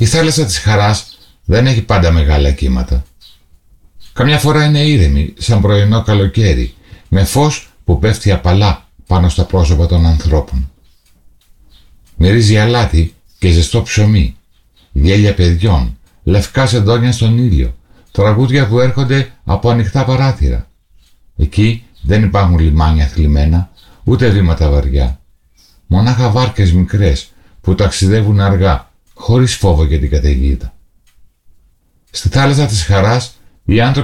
Η θάλασσα της χαράς δεν έχει πάντα μεγάλα κύματα. Καμιά φορά είναι ήρεμη, σαν πρωινό καλοκαίρι, με φως που πέφτει απαλά πάνω στα πρόσωπα των ανθρώπων. Μυρίζει αλάτι και ζεστό ψωμί, γέλια παιδιών, λευκά σεντόνια στον ήλιο, τραγούδια που έρχονται από ανοιχτά παράθυρα. Εκεί δεν υπάρχουν λιμάνια θλιμμένα, ούτε βήματα βαριά. Μονάχα βάρκες μικρές που ταξιδεύουν αργά, χωρίς φόβο για την καταιγίδα. Στη θάλασσα της χαράς οι άνθρωποι